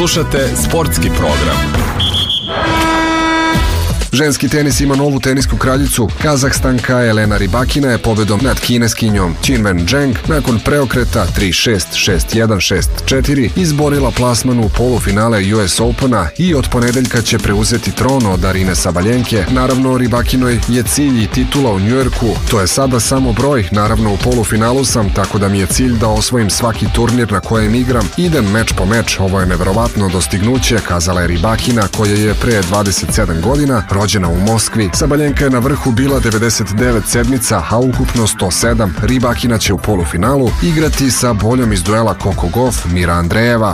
Slušate sportski program. Ženski tenis ima novu tenisku kraljicu. Kazahstanka Elena Rybakina je pobedom nad kineskinjom Qinwen Zheng nakon preokreta 3-6, 6-1, 6-4 izborila plasman u polufinale US Opena i od ponedeljka će preuzeti tron od Arine Sabaljenke. Naravno, Rybakinoj je cilj i titula u Njujorku. To je sada samo broj. Naravno, u polufinalu sam, tako da mi je cilj da osvojim svaki turnir na kojem igram. Idem meč po meč. Ovo je neverovatno dostignuće, kazala je Rybakina, koja je pre 27 godina rođena u Moskvi. Sabaljenka je na vrhu bila 99 sedmica, a ukupno 107. Rybakina će u polufinalu igrati sa boljom iz duela Coco Gauff, Mira Andreeva.